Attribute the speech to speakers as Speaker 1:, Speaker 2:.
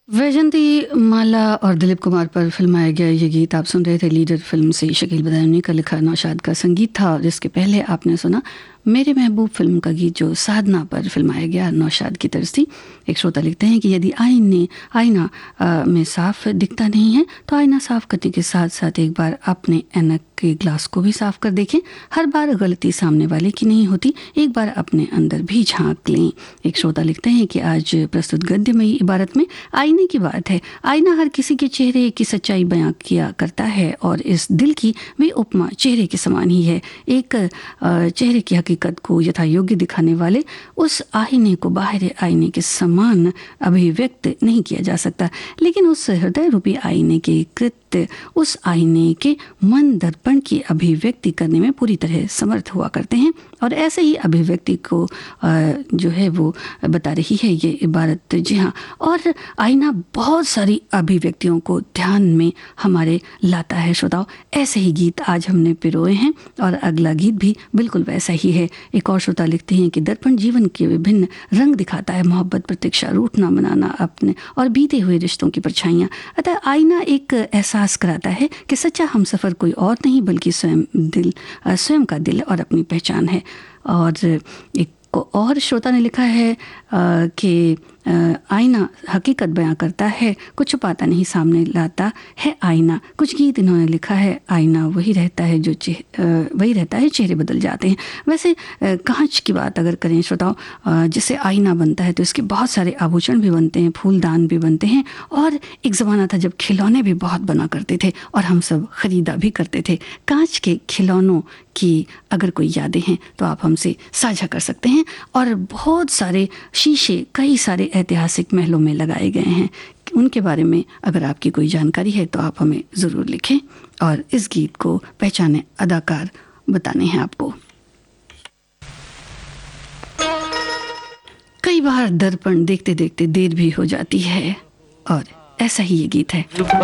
Speaker 1: वैजंती माला और दिलीप कुमार पर फिल्माया गया ये गीत आप सुन रहे थे। लीडर फिल्म से शकील बदायूनी का लिखा नौशाद का संगीत था। और इसके पहले आपने सुना मेरे महबूब फिल्म का गीत जो साधना पर फिल्माया गया, नौशाद की तर्ज थी। एक श्रोता लिखते हैं कि यदि आईना में साफ दिखता नहीं है तो आईना साफ करने के साथ साथ एक बार अपने ऐनक के ग्लास को भी साफ कर देखें। हर बार गलती सामने वाले की नहीं होती, एक बार अपने अंदर भी झांक लें। एक श्रोता लिखते हैं कि आज प्रस्तुत गद्यमयी इबारत में आईने की बात है। आईना हर किसी के चेहरे की सच्चाई बयां किया करता है और इस दिल की भी उपमा चेहरे के समान ही है। एक चेहरे की हकीकत को यथा योग्य दिखाने वाले उस आईने को बाहर आईने के समान अभिव्यक्त नहीं किया जा सकता, लेकिन उस हृदय रूपी आईने के कृत्य उस आईने के मन दर्पण की अभिव्यक्ति करने में पूरी तरह समर्थ हुआ करते हैं। और ऐसे ही अभिव्यक्ति को जो है वो बता रही है ये इबारत। जी हाँ, और आईना बहुत सारी अभिव्यक्तियों को ध्यान में हमारे लाता है। श्रोताओ, ऐसे ही गीत आज हमने पिरोए हैं और अगला गीत भी बिल्कुल वैसा ही है। एक और श्रोता लिखते हैं कि दर्पण जीवन के विभिन्न रंग दिखाता है, मोहब्बत, प्रतीक्षा, रूठना मनाना, अपने और बीते हुए रिश्तों की परछाइयाँ। अतः आईना एक एहसास कराता है कि सच्चा हमसफ़र कोई और नहीं बल्कि स्वयं का दिल और अपनी पहचान है। और एक और श्रोता ने लिखा है कि आईना हकीकत बयां करता है, कुछ छुपाता नहीं, सामने लाता है आईना। कुछ गीत इन्होंने लिखा है, आईना वही रहता है चेहरे बदल जाते हैं। वैसे कांच की बात अगर करें श्रोताओं, जिससे आईना बनता है तो इसके बहुत सारे आभूषण भी बनते हैं, फूलदान भी बनते हैं। और एक ज़माना था जब खिलौने भी बहुत बना करते थे और हम सब ख़रीदा भी करते थे। कांच के खिलौनों की अगर कोई यादें हैं तो आप हमसे साझा कर सकते हैं। और बहुत सारे शीशे कई सारे ऐतिहासिक महलों में लगाए गए हैं, उनके बारे में अगर आपकी कोई जानकारी है तो आप हमें ज़रूर लिखें। और इस गीत को पहचाने अदाकार बताने हैं आपको। कई बार दर्पण देखते देखते देर भी हो जाती है और ऐसा ही ये गीत है।